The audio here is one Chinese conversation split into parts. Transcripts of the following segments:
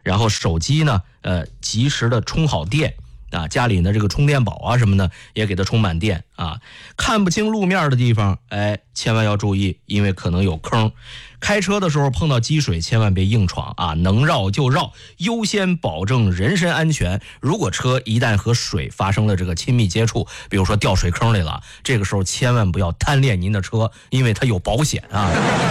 然后手机呢及时的充好电啊，家里呢这个充电宝啊什么的也给它充满电啊。看不清路面的地方，千万要注意，因为可能有坑。开车的时候碰到积水，千万别硬闯啊，能绕就绕，优先保证人身安全。如果车一旦和水发生了这个亲密接触，比如说掉水坑里了，这个时候千万不要贪恋您的车，因为它有保险啊。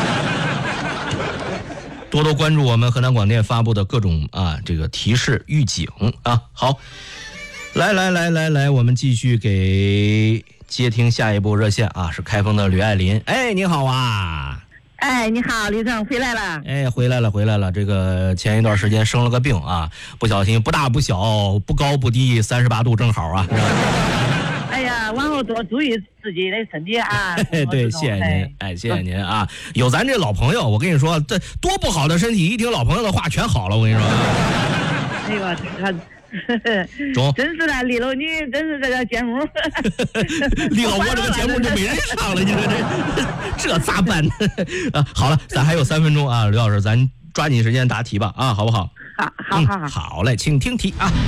多多关注我们河南广电发布的各种这个提示预警啊。好，来，我们继续给接听下一部热线啊，是开封的吕爱林。你好啊。 你好，李总回来了。 回来了。这个前一段时间生了个病啊，不小心不大不小，不高不低，38度正好啊。 往后多注意自己的身体啊。 对，谢谢您，谢谢您啊。有咱这老朋友，我跟你说，这多不好的身体，一听老朋友的话全好了，我跟你说。 他真是的，立了你真是这个节目。 立了我这个节目就没人上了，你说这咋办呢？好了，咱还有3分钟啊，刘老师，咱抓紧时间答题吧啊，好不好？好嘞，请听题啊。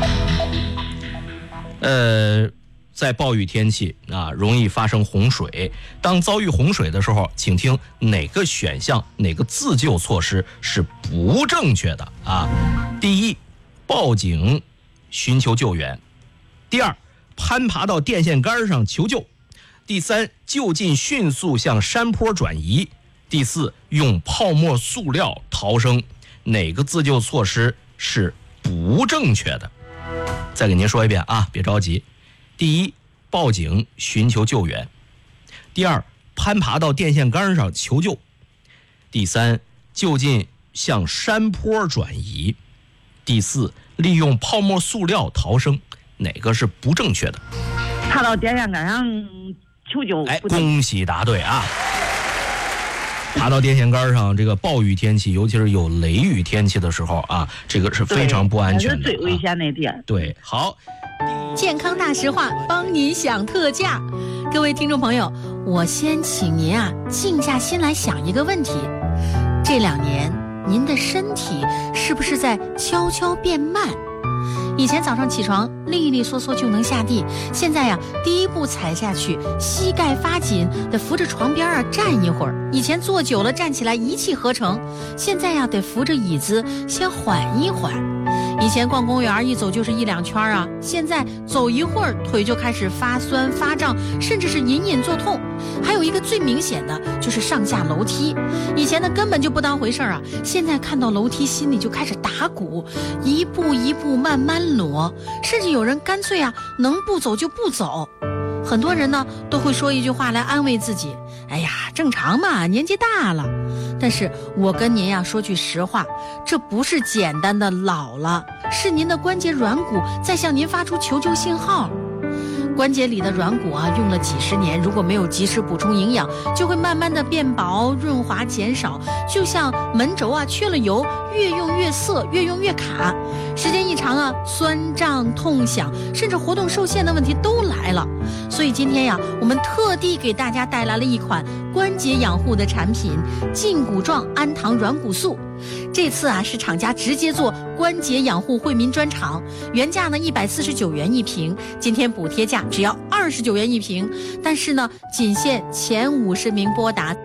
在暴雨天气啊，容易发生洪水。当遭遇洪水的时候，请听哪个选项哪个自救措施是不正确的啊？第一，报警寻求救援；第二，攀爬到电线杆上求救；第三，就近迅速向山坡转移；第四，用泡沫塑料逃生。哪个自救措施是不正确的？再给您说一遍啊，别着急。第一，报警寻求救援；第二，攀爬到电线杆上求救；第三，就近向山坡转移；第四，利用泡沫塑料逃生。哪个是不正确的？ 爬到电线杆上求救。 恭喜答对啊！爬到电线杆上，这个暴雨天气，尤其是有雷雨天气的时候啊，这个是非常不安全的， 这是最危险的点。 对，好。 健康大实话，帮您享特价。各位听众朋友，我先请您静下心来想一个问题：这2年您的身体是不是在悄悄变慢？以前早上起床利利索索就能下地，现在第一步踩下去，膝盖发紧，得扶着床边站一会儿。以前坐久了站起来一气呵成，现在得扶着椅子先缓一缓。以前逛公园一走就是1-2圈现在走一会儿腿就开始发酸发胀，甚至是隐隐作痛。还有一个最明显的就是上下楼梯，以前根本就不当回事现在看到楼梯心里就开始打鼓，一步一步慢慢挪，甚至有人干脆能不走就不走。很多人呢都会说一句话来安慰自己，正常嘛，年纪大了。但是我跟您说句实话，这不是简单的老了，是您的关节软骨在向您发出求救信号。关节里的软骨用了几十年，如果没有及时补充营养，就会慢慢的变薄、润滑减少，就像门轴缺了油，越用越涩，越用越卡。时间一长酸胀、痛响，甚至活动受限的问题都来了。所以今天我们特地给大家带来了一款关节养护的产品——胫骨状氨糖软骨素。这次是厂家直接做关节养护惠民专场，原价呢149元一瓶，今天补贴价只要29元一瓶。但是呢，仅限前50名拨打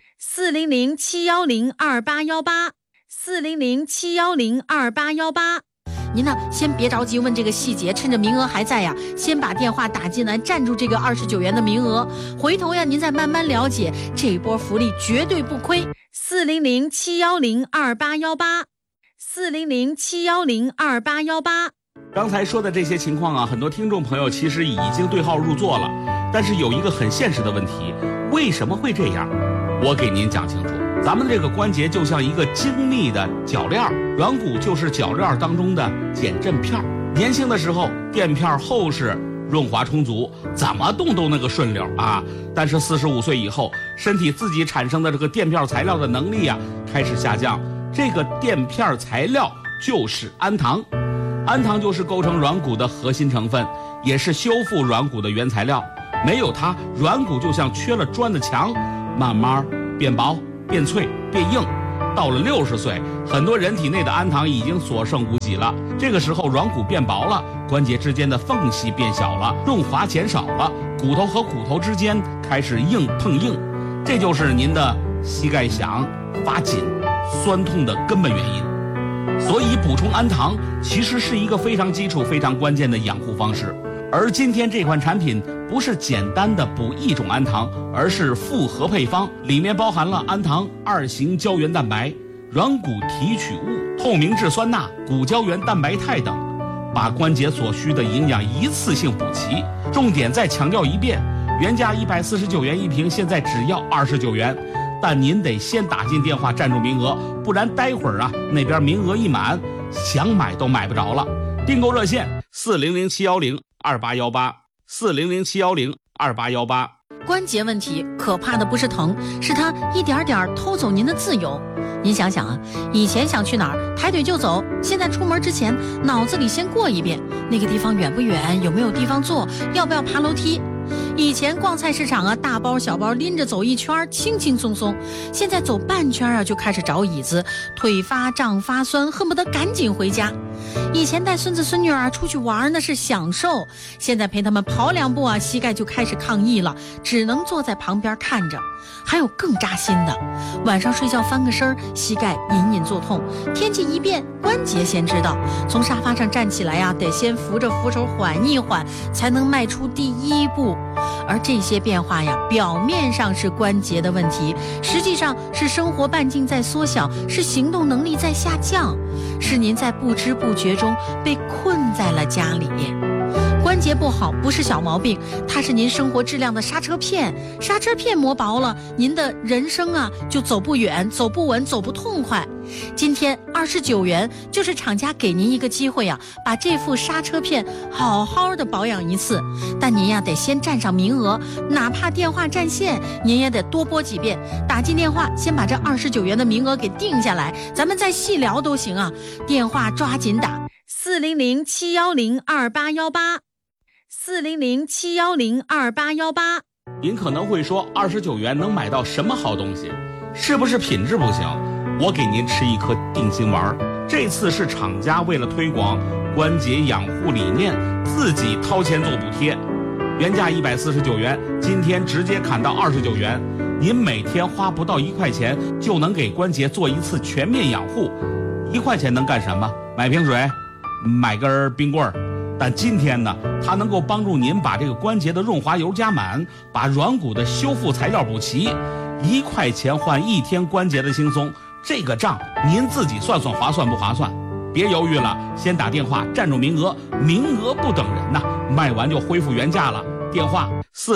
400-710-2818，400-710-2818。您呢，先别着急问这个细节，趁着名额还在先把电话打进来，占住这个29元的名额。回头您再慢慢了解，这一波福利绝对不亏。400-710-2818，400-710-2818。 刚才说的这些情况很多听众朋友其实已经对号入座了，但是有一个很现实的问题，为什么会这样？我给您讲清楚。咱们这个关节就像一个精密的铰链，软骨就是铰链当中的减震片。年轻的时候垫片厚实，润滑充足，怎么动都那个顺溜但是45岁以后，身体自己产生的这个垫片材料的能力开始下降。这个垫片材料就是氨糖，氨糖就是构成软骨的核心成分，也是修复软骨的原材料。没有它，软骨就像缺了砖的墙，慢慢变薄、变脆、变硬。 到了60岁，很多人体内的氨糖已经所剩无几了。这个时候软骨变薄了，关节之间的缝隙变小了，润滑减少了，骨头和骨头之间开始硬碰硬，这就是您的膝盖响、发紧、酸痛的根本原因。所以补充氨糖其实是一个非常基础、非常关键的养护方式。而今天这款产品不是简单的补一种氨糖，而是复合配方，里面包含了氨糖、2型胶原蛋白、软骨提取物、透明质酸钠、骨胶原蛋白肽等，把关节所需的营养一次性补齐。重点再强调一遍，原价149元一瓶，现在只要29元。但您得先打进电话占住名额，不然待会儿那边名额一满，想买都买不着了。订购热线400-710-2818，400-710-2818。 关节问题可怕的不是疼，是它一点点偷走您的自由。您想想啊，以前想去哪儿抬腿就走，现在出门之前脑子里先过一遍那个地方远不远，有没有地方坐，要不要爬楼梯。以前逛菜市场大包小包拎着走一圈轻轻松松，现在走半圈就开始找椅子，腿发胀发酸，恨不得赶紧回家。以前带孙子孙女出去玩那是享受，现在陪他们跑2步膝盖就开始抗议了，只能坐在旁边看着。还有更扎心的，晚上睡觉翻个身，膝盖隐隐作痛，天气一变关节先知道，从沙发上站起来得先扶着扶手缓一缓，才能迈出第一步。而这些变化表面上是关节的问题，实际上是生活半径在缩小，是行动能力在下降，是您在不知不觉中被困在了家里。关节不好不是小毛病，它是您生活质量的刹车片，刹车片磨薄了，您的人生就走不远，走不稳，走不痛快。今天29元就是厂家给您一个机会把这副刹车片好好的保养一次，但您得先占上名额，哪怕电话占线您也得多拨几遍，打进电话先把这29元的名额给定下来，咱们再细聊都行电话抓紧打400-710-2818，400-710-2818。 您可能会说29元能买到什么好东西？是不是品质不行？我给您吃一颗定心丸，这次是厂家为了推广关节养护理念，自己掏钱做补贴。原价149元，今天直接砍到29元，您每天花不到1块钱就能给关节做一次全面养护。1块钱能干什么？买瓶水，买根冰棍儿。但今天它能够帮助您把这个关节的润滑油加满，把软骨的修复材料补齐。1块钱换1天关节的轻松，这个账您自己算算划算不划算？别犹豫了，先打电话占住名额，名额不等人卖完就恢复原价了。电话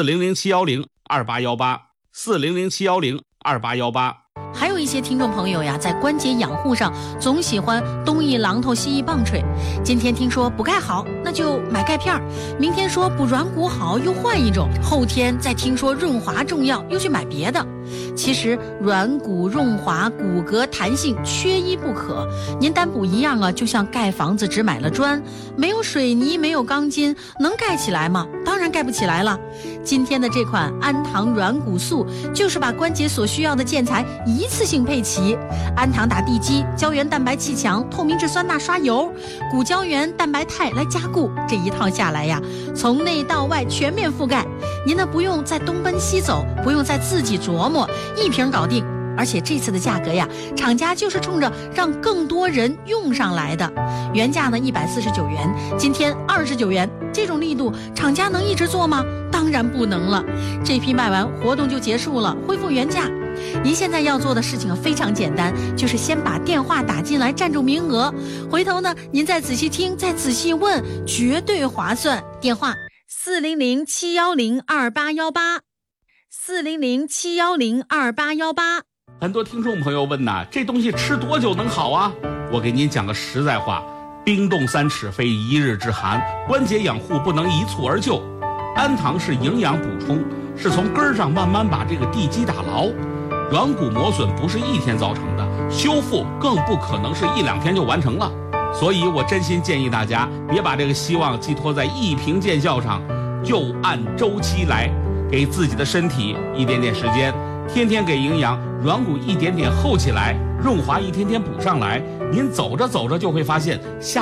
400-710-2818，400-710-2818。 还有一些听众朋友在关节养护上总喜欢东一榔头西一棒槌，今天听说补钙好，那就买钙片，明天说补软骨好，又换一种，后天再听说润滑重要，又去买别的。其实软骨润滑、骨骼弹性缺一不可，您单补一样就像盖房子只买了砖，没有水泥没有钢筋，能盖起来吗？当然盖不起来了。今天的这款氨糖软骨素就是把关节所需要的建材一次性配齐，氨糖打地基，胶原蛋白气墙，透明质酸钠刷油，骨胶原蛋白肽来加固，这一套下来从内到外全面覆盖，您不用再东奔西走，不用再自己琢磨，一瓶搞定。而且这次的价格厂家就是冲着让更多人用上来的。原价149元，今天29元，这种力度厂家能一直做吗？当然不能了。这批卖完活动就结束了，恢复原价。您现在要做的事情非常简单，就是先把电话打进来占住名额，回头您再仔细听，再仔细问，绝对划算。电话400-710-2818，400-710-2818。 很多听众朋友问这东西吃多久能好啊？我给您讲个实在话，冰冻3尺非一日之寒，关节养护不能一蹴而就。氨糖是营养补充，是从根儿上慢慢把这个地基打牢。软骨磨损不是1天造成的，修复更不可能是1-2天就完成了。所以我真心建议大家别把这个希望寄托在一瓶见效上，就按周期来，给自己的身体一点点时间， 天天给营养，软骨一点点厚起来，润滑一天天补上来。您走着走着就会发现下